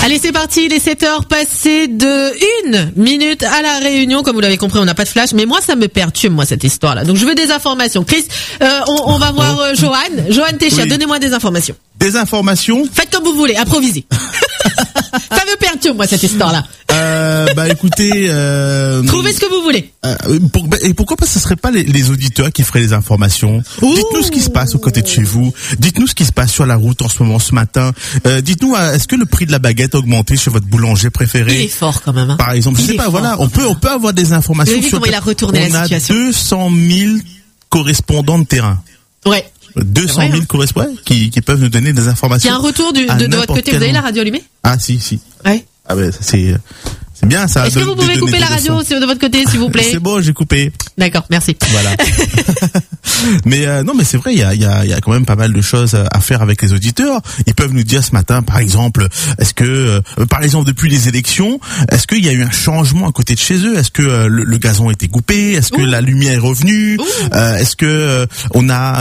Allez, c'est parti, il est 7h passées de 1 minute à la Réunion. Comme vous l'avez compris, on n'a pas de flash, mais moi, ça me perturbe, moi, cette histoire-là. Donc, je veux des informations. Chris, on va voir Johan. Johan Téchia, Oui. Donnez-moi des informations. Des informations. Faites comme vous voulez, improvisez. Ça me perturbe, moi, cette histoire-là. Écoutez, Trouvez ce que vous voulez. et pourquoi pas ce serait pas les auditeurs qui feraient les informations? Ouh. Dites-nous ce qui se passe aux côtés de chez vous. Dites-nous ce qui se passe sur la route en ce moment, ce matin. Dites-nous, est-ce que le prix de la baguette a augmenté chez votre boulanger préféré? Il est fort, quand même, hein. Par exemple, je Il sais est pas, fort. voilà, on peut avoir des informations. Vous avez vu comment il a retourné la situation. On a 200 000 correspondants de terrain. Ouais. 200 000 Ouais, hein. correspondants qui peuvent nous donner des Il informations. y a un retour de votre n'importe côté. quel Vous avez la moment. radio allumée? Ah, si. Ouais. Ah ben, ça, c'est bien, ça. Est-ce que vous pouvez couper la radio de votre côté, s'il vous plaît? C'est bon, j'ai coupé. D'accord, merci. Voilà. Mais non, mais c'est vrai, il y a quand même pas mal de choses à faire avec les auditeurs. Ils peuvent nous dire ce matin, par exemple, est-ce que, par exemple, depuis les élections, est-ce qu'il y a eu un changement à côté de chez eux? Est-ce que le gazon a été coupé? Est-ce que la lumière est revenue? Est-ce que on a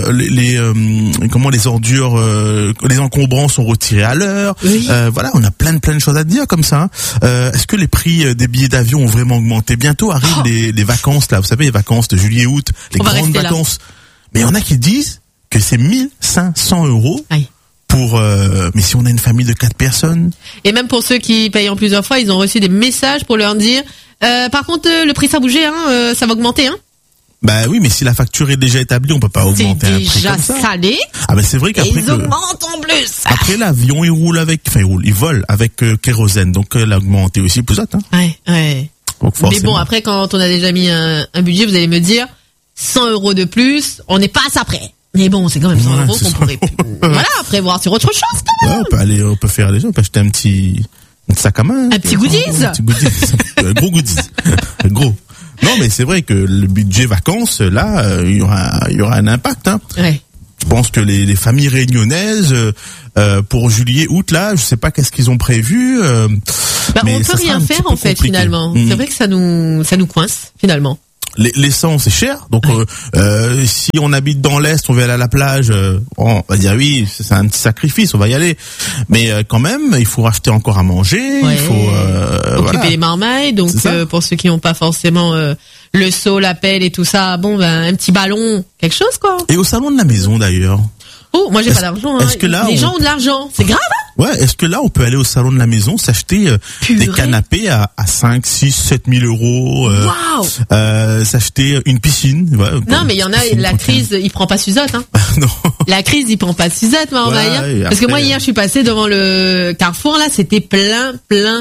les ordures, les encombrants sont retirés à l'heure? Oui. Voilà, on a plein de choses à dire comme ça. Est-ce que les prix des billets d'avion ont vraiment augmenté? Bientôt arrivent les vacances là, vous savez, les vacances de juillet-août, les On va grandes rester là. vacances. Mais il y en a qui disent que c'est 1500 € Aïe. pour. Mais si on a une famille de 4 personnes. Et même pour ceux qui payent en plusieurs fois, ils ont reçu des messages pour leur dire par contre, le prix ça a bougé, hein, ça va augmenter, hein. Bah oui, mais si la facture est déjà établie, on peut pas C'est augmenter un prix déjà comme ça. salé. Ah ben c'est vrai Et qu'après ils augmentent en plus. après l'avion il vole avec kérosène, donc il a augmenté aussi plus vite. Hein. Ouais. Donc Mais forcément. bon, après, quand on a déjà mis un budget, vous allez me dire 100 € de plus, on n'est pas à ça près. Mais bon, c'est quand même 100 Ouais, € c'est qu'on ça. pourrait, voilà, prévoir sur autre chose, quand même. Ouais, on peut faire déjà, on peut acheter un petit sac à main. Un petit goodies. Un petit goodies. Gros goodies. Gros. Non, mais c'est vrai que le budget vacances, là, il y aura un impact, hein. Ouais. Je pense que les familles réunionnaises, pour juillet, août, là, je sais pas qu'est-ce qu'ils ont prévu. Mais On peut ça sera rien un petit faire, peu en fait, compliqué. finalement. Mmh. C'est vrai que ça nous coince, finalement. L'essence est cher, donc si on habite dans l'est, on veut aller à la plage, on va dire oui, c'est un petit sacrifice, on va y aller, mais quand même, il faut racheter encore à manger, Ouais. il faut Occuper voilà. les marmailles, donc C'est ça. pour ceux qui n'ont pas forcément le seau, la pelle et tout ça, bon, ben un petit ballon, quelque chose, quoi. Et au salon de la maison d'ailleurs. Oh, moi j'ai Est-ce- pas d'argent, hein. est-ce que là, Les on- gens ont de l'argent, c'est grave, hein. Ouais, est-ce que là on peut aller au salon de la maison s'acheter des Purée. canapés à 5, 6, 7 000 €, Waouh. s'acheter une piscine. Ouais, Non, mais il y en a, piscine la tranquille. crise, il prend pas Suzette, hein. Non. La crise, il prend pas Suzette, moi, Ouais, hein. et Parce que moi, après- hier, je suis passée devant le Carrefour, là, c'était plein.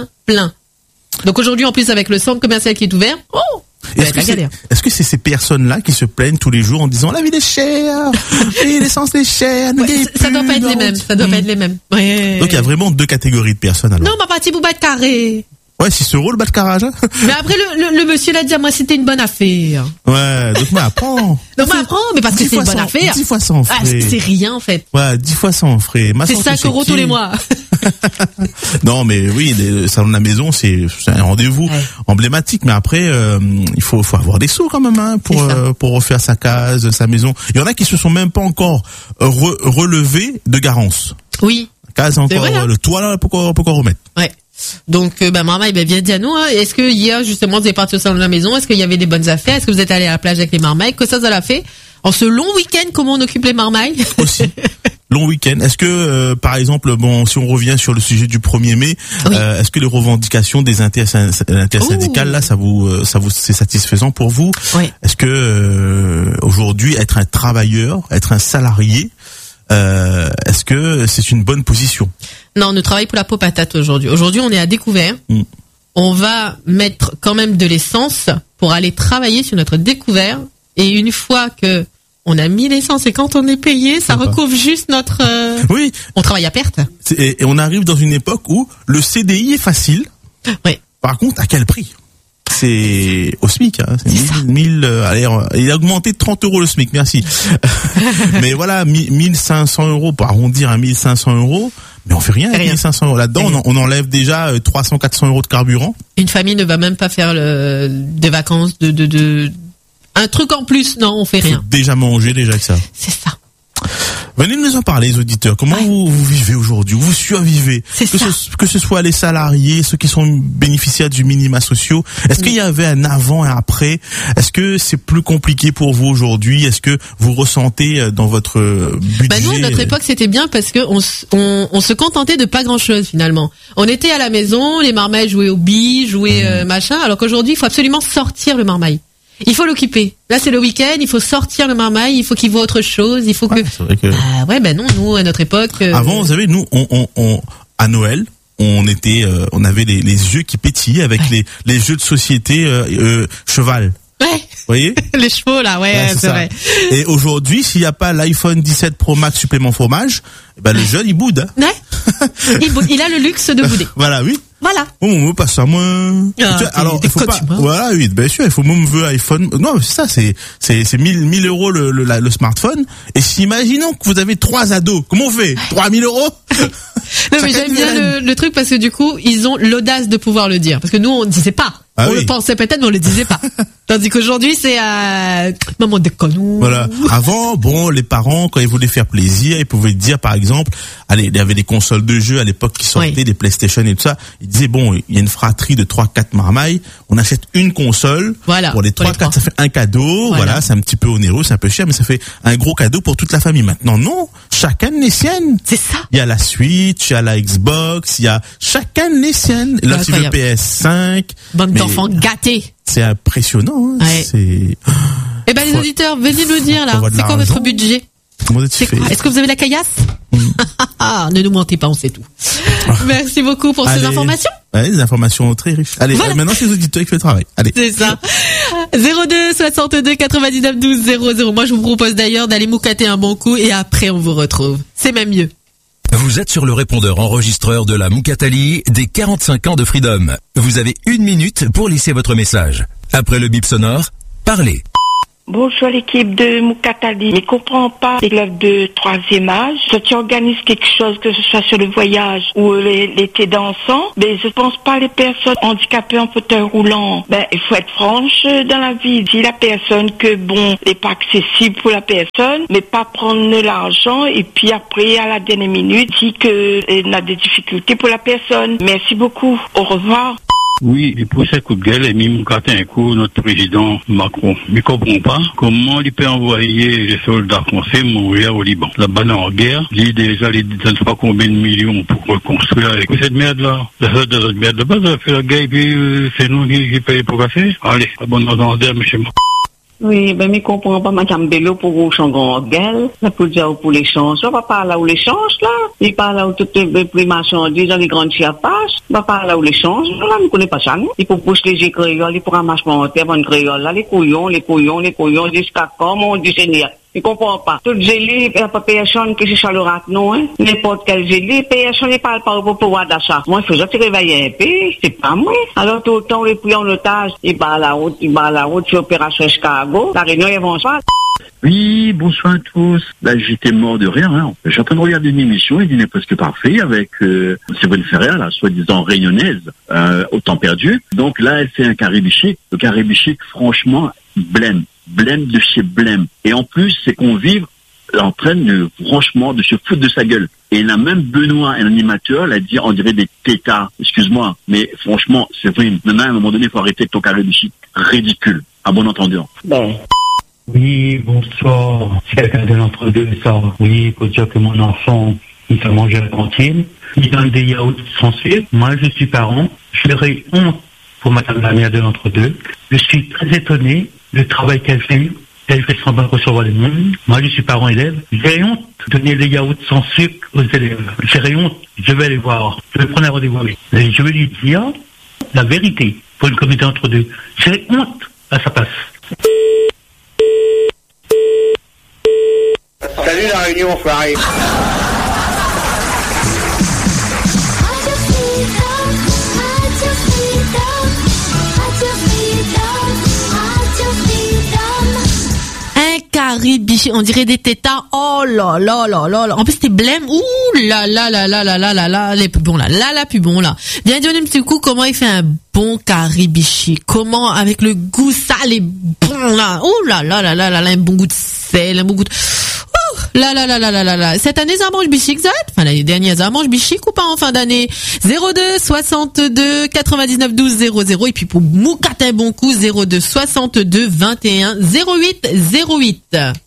Donc aujourd'hui, en plus, avec le centre commercial qui est ouvert, oh, Est-ce que c'est ces personnes-là qui se plaignent tous les jours en disant la vie est chère, et l'essence est chère, nous ouais, gagnons ça doit plus pas être les dans- mêmes, ça doit pas être les mêmes. Ouais. Donc il y a vraiment 2 catégories de personnes alors. Non, ma partie bouba de carré. Ouais, 6 € le bas de carrage. Hein. Mais après, le monsieur l'a dit à moi, c'était une bonne affaire. Ouais, donc moi apprends. Donc moi, apprends, mais parce que 10 c'est une fois bonne sans- affaire. 10 fois sans Ah, frais. c'est rien, en fait. Ouais, 10 fois sans frais. Ma C'est santé, 5 € tous qui les mois. Non, mais oui, le salon de la maison, c'est un rendez-vous Ouais. emblématique. Mais après, il faut avoir des sous quand même hein, C'est ça. pour refaire sa case, sa maison. Il y en a qui se sont même pas encore relevés de Garance. Oui. Case encore vrai, hein. le toit là pour qu'on remette. Ouais. Donc, Marmaille, viens dire à nous, hein. Est-ce que hier, justement, vous êtes parti au salon de la maison? Est-ce qu'il y avait des bonnes affaires? Est-ce que vous êtes allé à la plage avec les marmailles? Que ça l'a fait? En ce long week-end, comment on occupe les marmailles? Aussi. Long week-end. Est-ce que, par exemple, bon, si on revient sur le sujet du 1er mai, Oui. est-ce que les revendications des intersyndicales, là, c'est satisfaisant pour vous? Oui. Est-ce que, aujourd'hui, être un travailleur, être un salarié, est-ce que c'est une bonne position? Non, on ne travaille pour la peau patate aujourd'hui. Aujourd'hui, on est à découvert. Mm. On va mettre quand même de l'essence pour aller travailler sur notre découvert. Et une fois que on a mis l'essence et quand on est payé, ça Sympa. recouvre juste notre... Oui. On travaille à perte. Et on arrive dans une époque où le CDI est facile. Oui. Par contre, à quel prix? C'est au SMIC, hein. C'est C'est ça. 1000, allez, il a augmenté de 30 € le SMIC, merci. Mais voilà, 1500 € pour arrondir à 1500 €. Mais on fait rien avec Rien. 1500 €. Là-dedans, Rien. on enlève déjà 300-400 € de carburant. Une famille ne va même pas faire des vacances un truc en plus. Non, on fait Faut rien. déjà manger, déjà que ça. C'est ça. Venez nous en parler, les auditeurs. Comment vous vivez aujourd'hui? Vous survivez? Que ce soit les salariés, ceux qui sont bénéficiaires du minima sociaux. Est-ce qu'il y avait un avant et après? Est-ce que c'est plus compliqué pour vous aujourd'hui? Est-ce que vous ressentez dans votre budget? Nous, à notre époque, c'était bien parce que on se contentait de pas grand-chose finalement. On était à la maison, les marmailles jouaient aux billes, jouaient machin, alors qu'aujourd'hui, il faut absolument sortir le marmaille. Il faut l'occuper. Là, c'est le week-end, il faut sortir le marmaille, il faut qu'il voit autre chose, il faut que... C'est vrai que... non, nous, à notre époque... Avant, vous savez, nous, on à Noël, on avait les yeux qui pétillaient avec les jeux de société cheval. Ouais. Vous voyez? Les chevaux, là, c'est vrai. Et aujourd'hui, s'il n'y a pas l'iPhone 17 Pro Max supplément fromage, le jeune, il boude. Ouais. Il a le luxe de bouder. Voilà, oui. Voilà. On passe à moi. Alors, il faut pas. Voilà, oui, bien sûr, il faut même veut iPhone. Non, c'est ça, c'est 1000 euros le smartphone. Et si imaginons que vous avez 3 ados, comment on fait? 3000 euros? Non, mais j'aime bien le truc parce que du coup, ils ont l'audace de pouvoir le dire. Parce que nous, on ne disait pas. On le pensait peut-être, mais on le disait pas. Tandis qu'aujourd'hui, c'est maman déconne. Voilà. Avant, les parents, quand ils voulaient faire plaisir, ils pouvaient dire, par exemple, allez, il y avait des consoles de jeux à l'époque qui sortaient, des PlayStation et tout ça. Ils disaient, il y a une fratrie de 3-4 marmailles, on achète une console. Voilà. Pour les 3-4, ça fait un cadeau. Voilà, c'est un petit peu onéreux, c'est un peu cher, mais ça fait un gros cadeau pour toute la famille. Maintenant, non. Chacun les siennes. C'est ça. Il y a la Switch, il y a la Xbox, il y a chacun les siennes. Là, tu veux PS5. Bande d'enfants gâtés. C'est impressionnant, hein. Ouais. C'est... les auditeurs, venez nous dire, là. C'est quoi votre budget? Est-ce que vous avez la caillasse? Ne nous mentez pas, on sait tout. Merci beaucoup pour ces informations. Ouais, des informations très riches. Allez, maintenant c'est les auditeurs qui font le travail. Allez. C'est ça. 02 62 99 12 00. Moi, je vous propose d'ailleurs d'aller moucater un bon coup et après on vous retrouve. C'est même mieux. Vous êtes sur le répondeur enregistreur de la Moukatali des 45 ans de Freedom. Vous avez 1 minute pour laisser votre message. Après le bip sonore, parlez. Bonjour l'équipe de Moukatali. Je ne comprends pas les élèves de 3e âge. Si tu organises quelque chose, que ce soit sur le voyage ou l'été dansant, mais je pense pas les personnes handicapées en fauteuil roulant. Il faut être franche dans la vie. Dis la personne que n'est pas accessible pour la personne, mais pas prendre l'argent et puis après à la dernière minute dit qu'on a des difficultés pour la personne. Merci beaucoup. Au revoir. Oui, et pour cette coup de gueule, Mime Katinko, notre président Macron, ne comprend pas comment il peut envoyer les soldats français mourir au Liban. Là-bas, en guerre, il a déjà les je ne sais pas combien de millions pour reconstruire avec cette merde-là. Cette merde là-bas, ça fait la guerre et puis c'est nous qui payons pour casser. Allez, bonne entendeur, monsieur. Oui, mais je comprends pas, madame Bello, pour vous changer en gueule. Là, pour dire pour l'échange. On va pas là où l'échange, là. Il parle là où toutes les prix marchandises dans les grandes chiapages. On va pas là où l'échange. Là, on ne connaît pas ça, non? Il faut pousser les créoles, il faut ramasser mon terre, bonne créole, là, les couillons, jusqu'à quand, mon Dieu Seigneur. Je comprends pas. Tout gélie, il n'y a pas personne qui cherche le rat, non, hein. N'importe quel gélie, personne ne parle pas au pouvoir d'achat. Moi, il faut juste réveiller un peu, c'est pas moi. Alors, tout le temps, les prix en otage, il bat la route, sur Opération Chicago. La réunion, ils vont se faire. Oui, bonsoir à tous. J'étais mort de rire, hein. J'ai en train de regarder une émission, il dînait presque parfait, avec, Séverine Ferrer, la soi-disant réunionnaise, au temps perdu. Donc là, elle fait un carré bichique. Le carré bichique, franchement, blême de chez blême. Et en plus, c'est qu'on vive en train de, franchement, de se foutre de sa gueule. Et là, même Benoît, un animateur, l'a dit, on dirait des tétards. Excuse-moi, mais franchement, c'est vrai. Maintenant, à un moment donné, il faut arrêter ton carré bichique. Ridicule. À bon entendeur. Oui, bonsoir. C'est quelqu'un de l'entre-deux, ça. Oui, pour dire que mon enfant, il va manger à la cantine. Il donne des yaourts sans sucre. Moi, je suis parent. J'aurais honte pour madame la mère de l'entre-deux. Je suis très étonné du travail qu'elle fait. Elle fait semblant de recevoir les monde. Moi, je suis parent élève. J'ai honte de donner des yaourts sans sucre aux élèves. J'ai honte. Je vais aller voir. Je vais prendre un rendez-vous avec. Et je vais lui dire la vérité pour une communauté entre deux. J'ai honte à sa place. Salut la Réunion, enfoiré. Caribichi, on dirait des tétards. Oh là là là là là. En plus, c'était blême. Ouh là là là là là là là là. Les plus bons là. Là plus bon là. Viens donner un petit coup comment il fait un bon caribichi. Comment, avec le goût sale et bon là. Ouh là là là là là là. Un bon goût de sel, un bon goût de... Là. Cette année, ça mange bichic, Zad? Enfin, l'année dernière, ça mange bichic ou pas en fin d'année? 02 62 99 12 00. Et puis pour Moukatin Bonkou, 02 62 21 08 08.